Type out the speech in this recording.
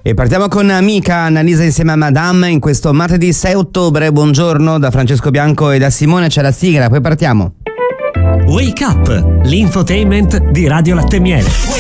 E partiamo con Amica, Annalisa insieme a Madame in questo martedì 6 ottobre. Buongiorno da Francesco Bianco e da Simone, c'è la sigla, poi partiamo. Wake Up, l'infotainment di Radio Latte Miele.